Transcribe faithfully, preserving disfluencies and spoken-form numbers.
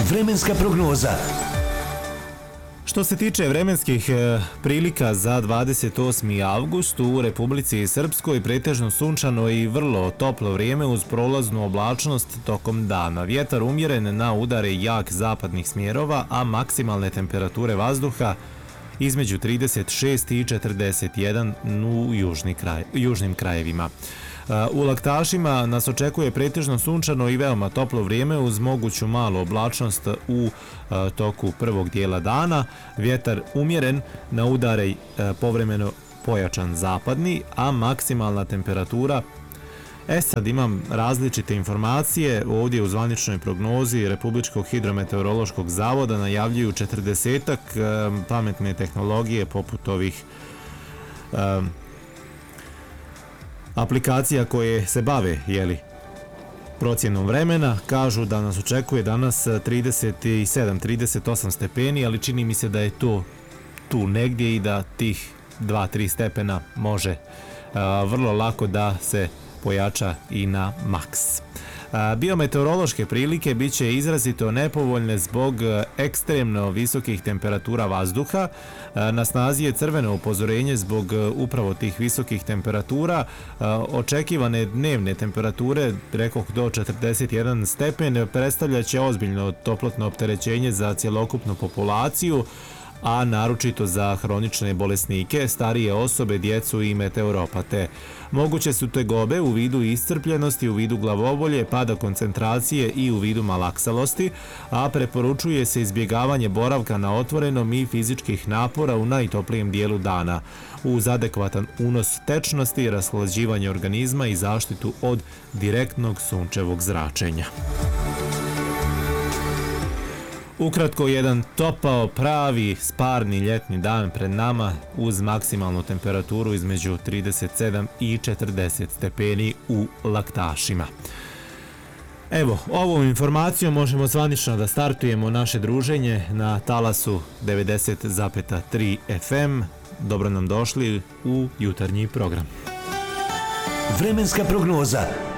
Vremenska prognoza. Što se tiče vremenskih prilika za dvadeset osmi avgust u Republici Srpskoj, pretežno sunčano i vrlo toplo vrijeme uz prolaznu oblačnost tokom dana. Vjetar umjeren na udare jak zapadnih smjerova, a maksimalne temperature vazduha između trideset šest i četrdeset jedan u južni kraj, južnim krajevima. U Laktašima nas očekuje pretežno sunčano i veoma toplo vrijeme uz moguću malu oblačnost u toku prvog dijela dana. Vjetar umjeren na udare povremeno pojačan zapadni, a maksimalna temperatura. E sad imam različite informacije. Ovdje u zvaničnoj prognozi Republičkog hidrometeorološkog zavoda najavljuju četrdesetak pametne tehnologije poput ovih um, aplikacija koje se bave jeli, procjenom vremena. Kažu da nas očekuje danas trideset sedam trideset osam stepeni, ali čini mi se da je to tu negdje i da tih dva tri stepena može a, vrlo lako da se pojača i na maks. Biometeorološke prilike bit će izrazito nepovoljne zbog ekstremno visokih temperatura vazduha. Na snazi je crveno upozorenje zbog upravo tih visokih temperatura. Očekivane dnevne temperature, rekoh do četrdeset jedan stepen, predstavljaće ozbiljno toplotno opterećenje za cjelokupnu populaciju, a naročito za hronične bolesnike, starije osobe, djecu i meteoropate. Moguće su tegobe u vidu iscrpljenosti, u vidu glavobolje, pada koncentracije i u vidu malaksalosti, a preporučuje se izbjegavanje boravka na otvorenom i fizičkih napora u najtoplijem dijelu dana, uz adekvatan unos tečnosti, rashlađivanje organizma i zaštitu od direktnog sunčevog zračenja. Ukratko, jedan topao, pravi, sparni ljetni dan pred nama uz maksimalnu temperaturu između trideset sedam i četrdeset stepeni u Laktašima. Evo, ovom informacijom možemo zvanično da startujemo naše druženje na talasu devedeset zarez tri ef em. Dobro nam došli u jutarnji program. Vremenska prognoza.